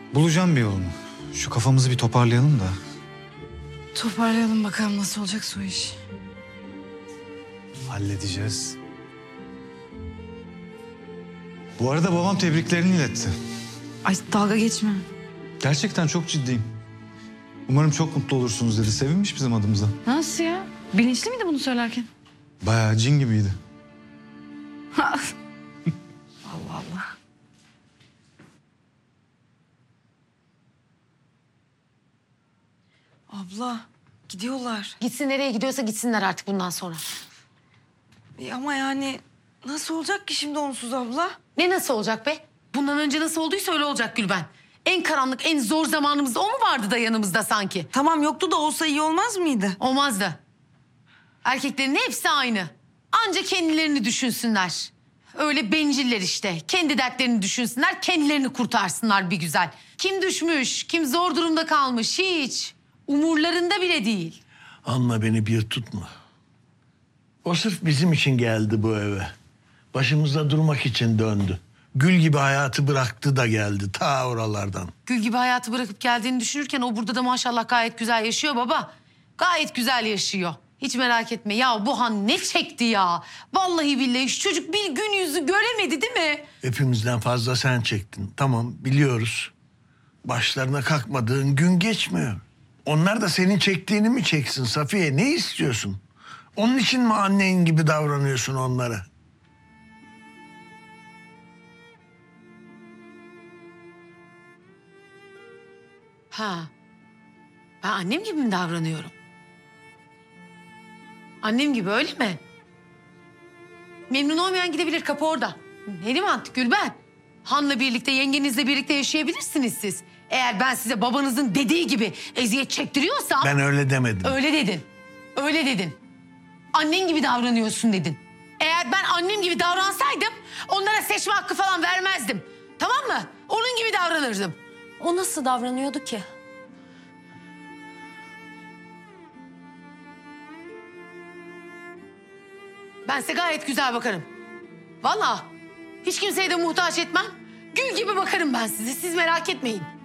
Bulacağım bir yolunu. Şu kafamızı bir toparlayalım da. Toparlayalım bakalım nasıl olacak o iş. Halledeceğiz. Bu arada babam tebriklerini iletti. Ay dalga geçme. Gerçekten çok ciddiyim. Umarım çok mutlu olursunuz dedi. Sevinmiş bizim adımıza. Nasıl ya? Bilinçli miydi bunu söylerken? Bayağı cin gibiydi. Allah Allah. Abla gidiyorlar. Gitsin nereye gidiyorsa gitsinler artık bundan sonra. Ama yani nasıl olacak ki şimdi onsuz abla? Ne nasıl olacak be? Bundan önce nasıl olduysa öyle olacak Gülben. En karanlık, en zor zamanımızda o mu vardı da yanımızda sanki? Tamam yoktu da olsa iyi olmaz mıydı? Olmazdı. Erkeklerin hepsi aynı. Anca kendilerini düşünsünler. Öyle benciller işte. Kendi dertlerini düşünsünler, kendilerini kurtarsınlar bir güzel. Kim düşmüş, kim zor durumda kalmış hiç. Umurlarında bile değil. Anla beni bir tutma. O sırf bizim için geldi bu eve. Başımızda durmak için döndü. Gül gibi hayatı bıraktı da geldi ta oralardan. Gül gibi hayatı bırakıp geldiğini düşünürken o burada da maşallah gayet güzel yaşıyor baba. Gayet güzel yaşıyor. Hiç merak etme. Ya bu han ne çekti ya. Vallahi billahi şu çocuk bir gün yüzü göremedi değil mi? Hepimizden fazla sen çektin. Tamam biliyoruz. Başlarına kalkmadığın gün geçmiyor. Onlar da senin çektiğini mi çeksin Safiye? Ne istiyorsun? Onun için mi annen gibi davranıyorsun onlara? Ha. Ben annem gibi mi davranıyorum? Annem gibi öyle mi? Memnun olmayan gidebilir, kapı orada. Neriman, Gülben. Han'la birlikte, yengenizle birlikte yaşayabilirsiniz siz. Eğer ben size babanızın dediği gibi eziyet çektiriyorsam... Ben öyle demedim. Öyle dedin. Öyle dedin. Annen gibi davranıyorsun dedin. Eğer ben annem gibi davransaydım onlara seçme hakkı falan vermezdim. Tamam mı? Onun gibi davranırdım. O nasıl davranıyordu ki? Ben size gayet güzel bakarım. Vallahi hiç kimseye de muhtaç etmem. Gül gibi bakarım ben size. Siz merak etmeyin.